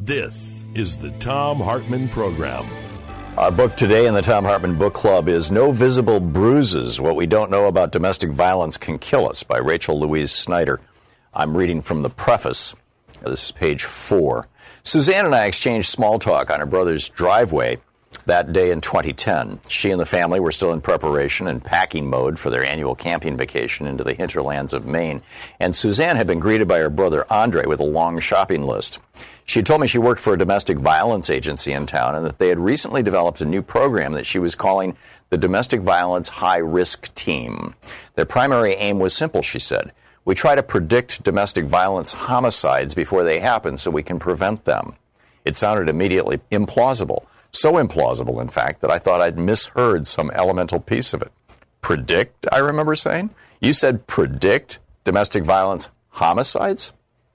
This is the Thom Hartmann Program. Our book today in the Thom Hartmann Book Club is No Visible Bruises, What We Don't Know About Domestic Violence Can Kill Us by Rachel Louise Snyder. I'm reading from the preface. This is page 4. Suzanne and I exchanged small talk on her brother's driveway that day in 2010. She and the family were still in preparation and packing mode for their annual camping vacation into the hinterlands of Maine. And Suzanne had been greeted by her brother Andre with a long shopping list. She had told me she worked for a domestic violence agency in town and that they had recently developed a new program that she was calling the Domestic Violence High Risk Team. Their primary aim was simple, she said. We try to predict domestic violence homicides before they happen so we can prevent them. It sounded immediately implausible. So implausible, in fact, that I thought I'd misheard some elemental piece of it. Predict, I remember saying? You said predict domestic violence homicides?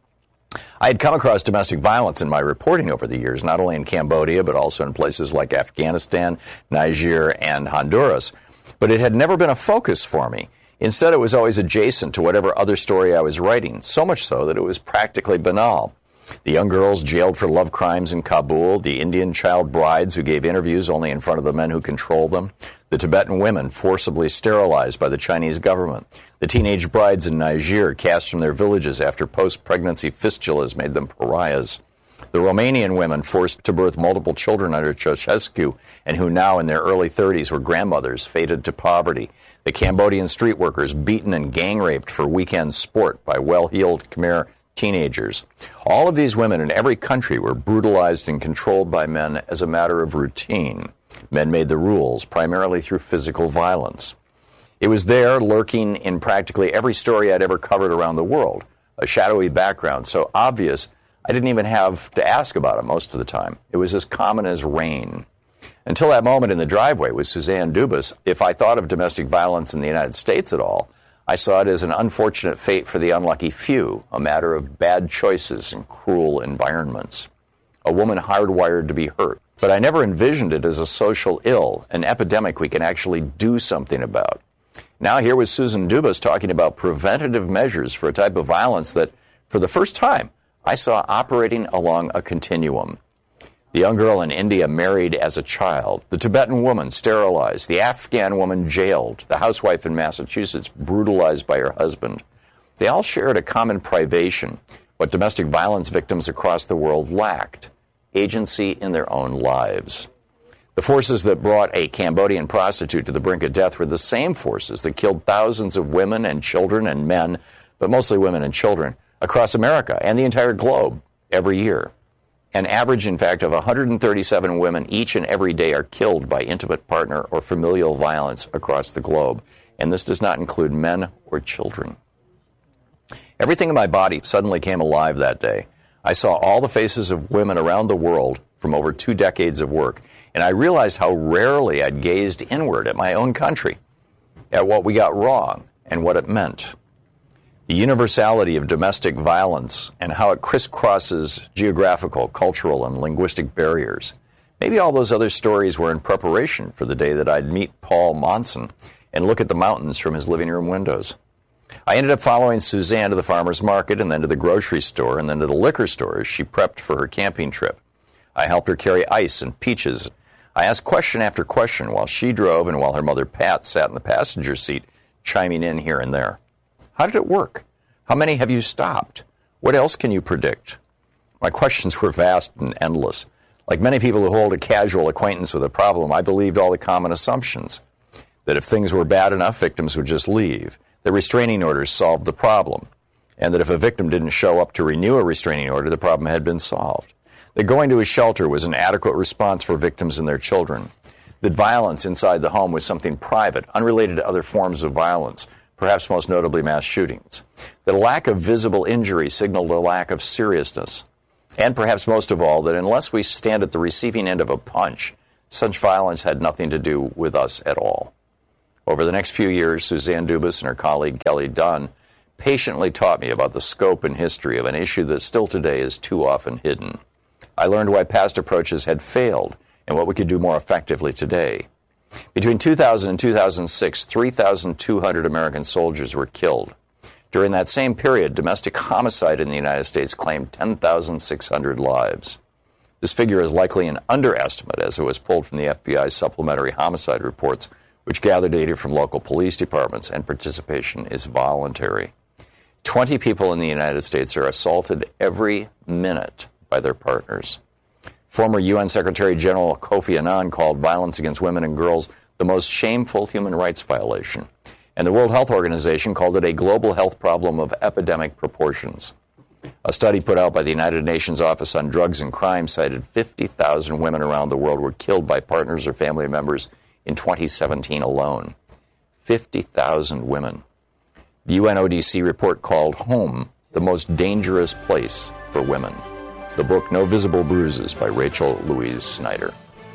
I had come across domestic violence in my reporting over the years, not only in Cambodia, but also in places like Afghanistan, Niger, and Honduras. But it had never been a focus for me. Instead, it was always adjacent to whatever other story I was writing, so much so that it was practically banal. The young girls jailed for love crimes in Kabul, the Indian child brides who gave interviews only in front of the men who controlled them, the Tibetan women forcibly sterilized by the Chinese government, the teenage brides in Niger cast from their villages after post-pregnancy fistulas made them pariahs, the Romanian women forced to birth multiple children under Ceausescu and who now in their early 30s were grandmothers fated to poverty, the Cambodian street workers beaten and gang-raped for weekend sport by well-heeled Khmer teenagers. All of these women in every country were brutalized and controlled by men as a matter of routine. Men made the rules, primarily through physical violence. It was there, lurking in practically every story I'd ever covered around the world, a shadowy background so obvious I didn't even have to ask about it most of the time. It was as common as rain. Until that moment in the driveway with Suzanne Dubas, if I thought of domestic violence in the United States at all, I saw it as an unfortunate fate for the unlucky few, a matter of bad choices and cruel environments. A woman hardwired to be hurt. But I never envisioned it as a social ill, an epidemic we can actually do something about. Now here was Susan Dubas talking about preventative measures for a type of violence that, for the first time, I saw operating along a continuum. The young girl in India married as a child, the Tibetan woman sterilized, the Afghan woman jailed, the housewife in Massachusetts brutalized by her husband. They all shared a common privation, what domestic violence victims across the world lacked, agency in their own lives. The forces that brought a Cambodian prostitute to the brink of death were the same forces that killed thousands of women and children and men, but mostly women and children, across America and the entire globe every year. An average, in fact, of 137 women each and every day are killed by intimate partner or familial violence across the globe, and this does not include men or children. Everything in my body suddenly came alive that day. I saw all the faces of women around the world from over 2 decades of work, and I realized how rarely I'd gazed inward at my own country, at what we got wrong and what it meant. The universality of domestic violence and how it crisscrosses geographical, cultural, and linguistic barriers. Maybe all those other stories were in preparation for the day that I'd meet Paul Monson and look at the mountains from his living room windows. I ended up following Suzanne to the farmer's market and then to the grocery store and then to the liquor store as she prepped for her camping trip. I helped her carry ice and peaches. I asked question after question while she drove and while her mother Pat sat in the passenger seat, chiming in here and there. How did it work? How many have you stopped? What else can you predict? My questions were vast and endless. Like many people who hold a casual acquaintance with a problem, I believed all the common assumptions. That if things were bad enough, victims would just leave. That restraining orders solved the problem. And that if a victim didn't show up to renew a restraining order, the problem had been solved. That going to a shelter was an adequate response for victims and their children. That violence inside the home was something private, unrelated to other forms of violence, perhaps most notably mass shootings. That a lack of visible injury signaled a lack of seriousness. And perhaps most of all, that unless we stand at the receiving end of a punch, such violence had nothing to do with us at all. Over the next few years, Suzanne Dubas and her colleague Kelly Dunn patiently taught me about the scope and history of an issue that still today is too often hidden. I learned why past approaches had failed and what we could do more effectively today. Between 2000 and 2006, 3,200 American soldiers were killed. During that same period, domestic homicide in the United States claimed 10,600 lives. This figure is likely an underestimate, as it was pulled from the FBI's supplementary homicide reports, which gather data from local police departments, and participation is voluntary. 20 people in the United States are assaulted every minute by their partners. Former UN Secretary General Kofi Annan called violence against women and girls the most shameful human rights violation, and the World Health Organization called it a global health problem of epidemic proportions. A study put out by the United Nations Office on Drugs and Crime cited 50,000 women around the world were killed by partners or family members in 2017 alone. 50,000 women. The UNODC report called Home the most dangerous place for women. The book No Visible Bruises by Rachel Louise Snyder.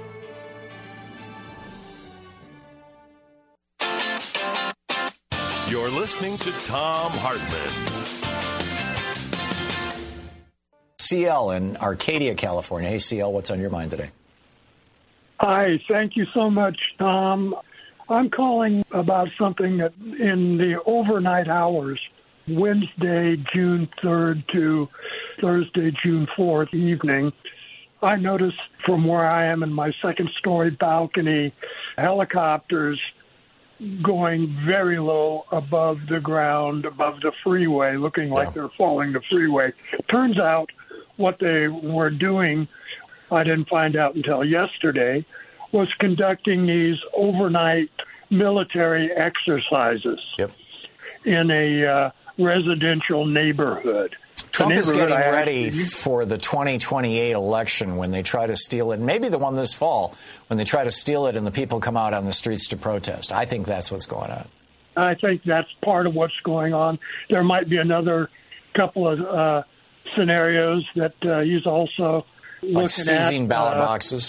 You're listening to Thom Hartmann. CL in Arcadia, California. Hey, CL, what's on your mind today? Hi, thank you so much, Tom. I'm calling about something that in the overnight hours, Wednesday, June 3rd to Thursday, June 4th evening, I noticed from where I am in my second-story balcony, helicopters going very low above the ground, above the freeway, looking like they're following the freeway. Turns out what they were doing, I didn't find out until yesterday, was conducting these overnight military exercises in a residential neighborhood. Trump is getting ready for the 2028 election when they try to steal it. Maybe the one this fall when they try to steal it and the people come out on the streets to protest. I think that's what's going on. I think that's part of what's going on. There might be another couple of scenarios that he's also looking like seizing ballot boxes.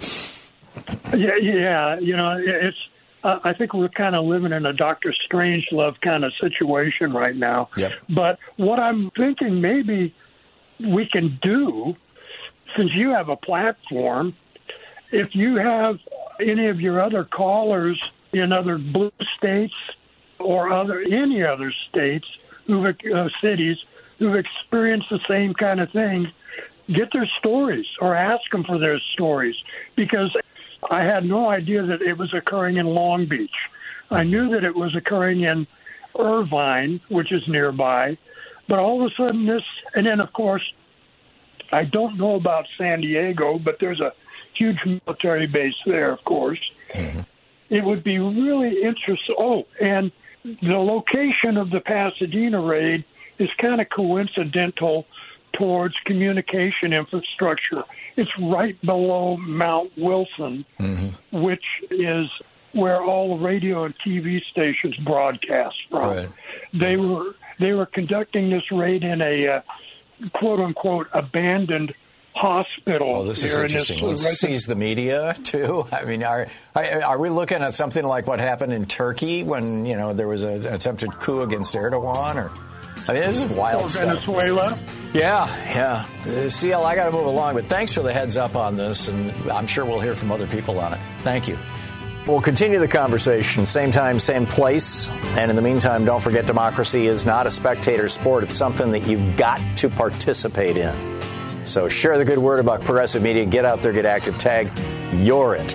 Yeah. You know, it's. I think we're kind of living in a Dr. Strangelove kind of situation right now. Yep. But what I'm thinking maybe we can do, since you have a platform, if you have any of your other callers in other blue states or any other states cities who've experienced the same kind of thing, get their stories or ask them for their stories, because I had no idea that it was occurring in Long Beach. I knew that it was occurring in Irvine, which is nearby, but all of a sudden and then of course, I don't know about San Diego, but there's a huge military base there, of course. Mm-hmm. It would be really interesting. Oh, and the location of the Pasadena raid is kind of coincidental towards communication infrastructure. It's right below Mount Wilson, which is where all the radio and TV stations broadcast from. Right. They were conducting this raid in a quote unquote abandoned hospital. Oh, this is interesting. Let's seize the media too. I mean, are we looking at something like what happened in Turkey when there was an attempted coup against Erdogan? Or I mean, this is wild stuff. Venezuela. Yeah. CL, I got to move along, but thanks for the heads up on this, and I'm sure we'll hear from other people on it. Thank you. We'll continue the conversation, same time, same place. And in the meantime, don't forget, democracy is not a spectator sport. It's something that you've got to participate in. So share the good word about progressive media. Get out there, get active, tag You're It.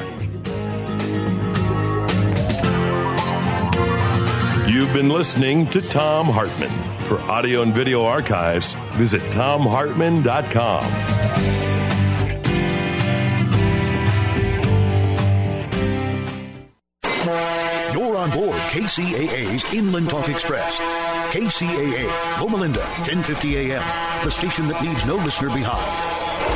You've been listening to Thom Hartmann. For audio and video archives, visit ThomHartmann.com. You're on board KCAA's Inland Talk Express. KCAA, Loma Linda, 1050 AM, the station that leaves no listener behind.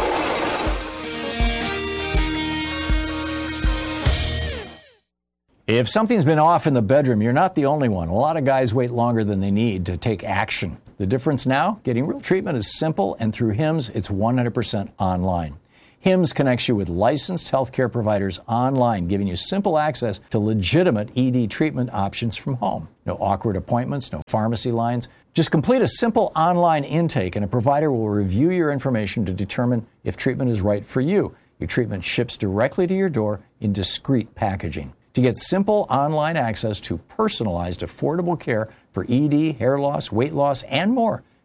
If something's been off in the bedroom, you're not the only one. A lot of guys wait longer than they need to take action. The difference now? Getting real treatment is simple, and through HIMS, it's 100% online. HIMS connects you with licensed healthcare providers online, giving you simple access to legitimate ED treatment options from home. No awkward appointments, no pharmacy lines. Just complete a simple online intake, and a provider will review your information to determine if treatment is right for you. Your treatment ships directly to your door in discreet packaging. To get simple online access to personalized, affordable care for ED, hair loss, weight loss, and more,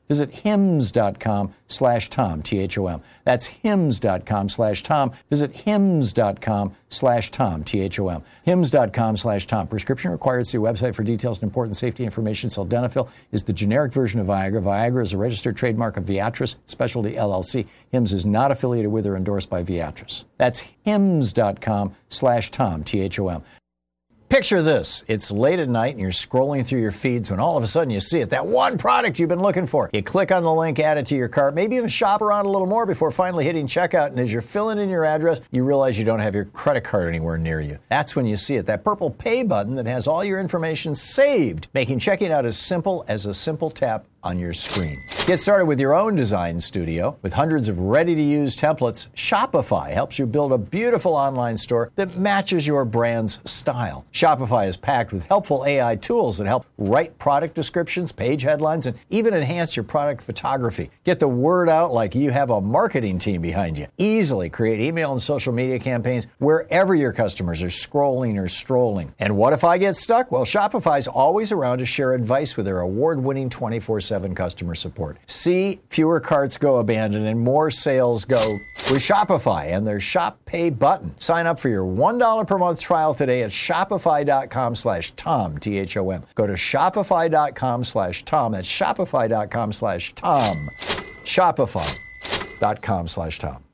Visit hims.com/Tom, T-H-O-M. That's hims.com/Tom. Visit hims.com/Tom, T-H-O-M. hims.com/Tom. Prescription required. See website for details and important safety information. Sildenafil is the generic version of Viagra. Viagra is a registered trademark of Viatris Specialty LLC. Hims is not affiliated with or endorsed by Viatris. That's hims.com/Tom, T-H-O-M. Picture this. It's late at night and you're scrolling through your feeds when all of a sudden you see it. That one product you've been looking for. You click on the link, add it to your cart, maybe even shop around a little more before finally hitting checkout. And as you're filling in your address, you realize you don't have your credit card anywhere near you. That's when you see it. That purple pay button that has all your information saved, making checking out as simple as a simple tap on your screen. Get started with your own design studio. With hundreds of ready-to-use templates, Shopify helps you build a beautiful online store that matches your brand's style. Shopify is packed with helpful AI tools that help write product descriptions, page headlines, and even enhance your product photography. Get the word out like you have a marketing team behind you. Easily create email and social media campaigns wherever your customers are scrolling or strolling. And what if I get stuck? Well, Shopify's always around to share advice with their award-winning 24/7 customer support. See fewer carts go abandoned and more sales go with Shopify and their Shop Pay button. Sign up for your $1 per month trial today at shopify.com/Tom, T-H-O-M. Go to shopify.com/Tom. That's shopify.com/Tom. Shopify.com/Tom.